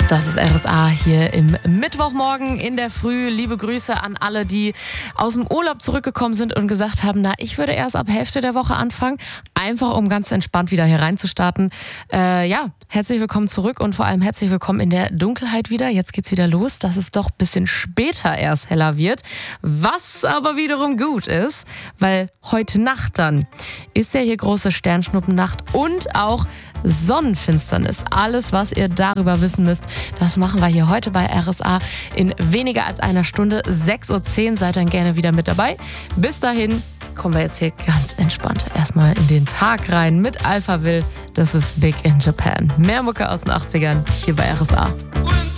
Das ist RSA hier im Mittwochmorgen in der Früh. Liebe Grüße an alle, die aus dem Urlaub zurückgekommen sind und gesagt haben, na, ich würde erst ab Hälfte der Woche anfangen, einfach um ganz entspannt wieder hier reinzustarten. Herzlich willkommen zurück und vor allem herzlich willkommen in der Dunkelheit wieder. Jetzt geht's wieder los, dass es doch ein bisschen später erst heller wird, was aber wiederum gut ist, weil heute Nacht dann ist ja hier große Sternschnuppennacht und auch Sonnenfinsternis. Alles, was ihr darüber wissen müsst, das machen wir hier heute bei RSA in weniger als einer Stunde. 6.10 Uhr seid dann gerne wieder mit dabei. Bis dahin kommen wir jetzt hier ganz entspannt erstmal in den Tag rein mit Alphaville. Das ist Big in Japan. Mehr Mucke aus den 80ern hier bei RSA.